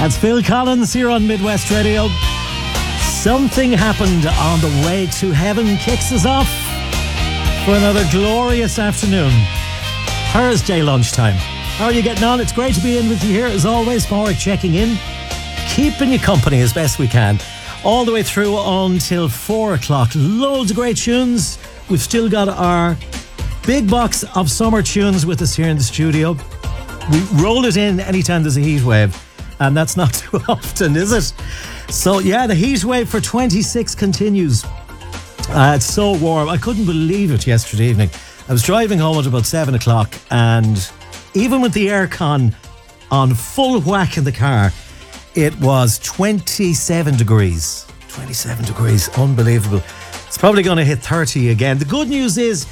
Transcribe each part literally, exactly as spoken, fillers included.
That's Phil Collins here on Midwest Radio. Something Happened on the Way to Heaven kicks us off for another glorious afternoon. Thursday lunchtime. How are you getting on? It's great to be in with you here as always. Mark checking in, keeping you company as best we can, all the way through until four o'clock. Loads of great tunes. We've still got our big box of summer tunes with us here in the studio. We roll it in anytime there's a heat wave, and that's not too often, is it? So yeah, the heat wave for twenty-six continues. Uh, it's so warm. I couldn't believe it yesterday evening. I was driving home at about seven o'clock, and even with the aircon on full whack in the car, it was twenty-seven degrees. twenty-seven degrees, unbelievable. It's probably going to hit thirty again. The good news is,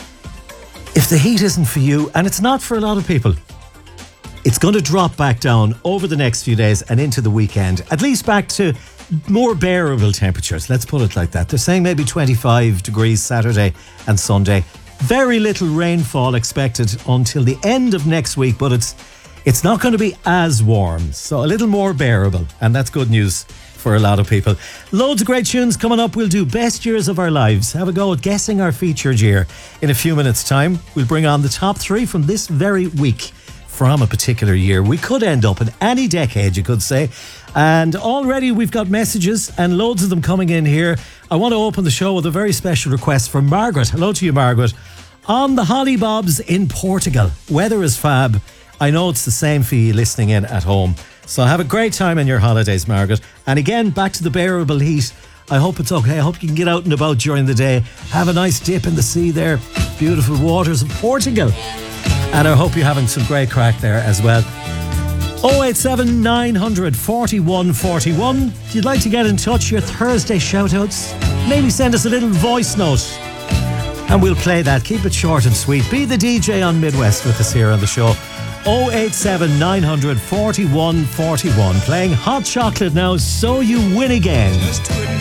if the heat isn't for you, and it's not for a lot of people, it's going to drop back down over the next few days and into the weekend, at least back to more bearable temperatures. Let's put it like that. They're saying maybe twenty-five degrees Saturday and Sunday. Very little rainfall expected until the end of next week, but it's it's not going to be as warm, so a little more bearable, and that's good news for a lot of people. Loads of great tunes coming up. We'll do best years of our lives. Have a go at guessing our featured year in a few minutes' time. We'll bring on the top three from this very week from a particular year. We could end up in any decade, you could say. And already we've got messages and loads of them coming in here. I want to open the show with a very special request from Margaret. Hello to you, Margaret. On the Hollybobs in Portugal. Weather is fab. I know it's the same for you listening in at home. So have a great time in your holidays, Margaret. And again, back to the bearable heat. I hope it's okay. I hope you can get out and about during the day. Have a nice dip in the sea there. Beautiful waters of Portugal. And I hope you're having some great crack there as well. oh eight seven nine hundred forty-one forty-one. If you'd like to get in touch, your Thursday shout-outs, maybe send us a little voice note and we'll play that. Keep it short and sweet. Be the D J on Midwest with us here on the show. oh eight seven nine hundred forty-one forty-one. Playing Hot Chocolate now, So You Win Again.